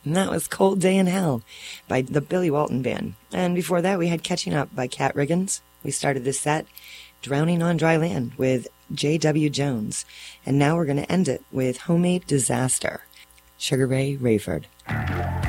And that was Cold Day in Hell by the Billy Walton Band. And before that, we had Catching Up by Cat Riggins. We started this set, Drowning on Dry Land with J.W. Jones. And now we're going to end it with Homemade Disaster, Sugar Ray Rayford.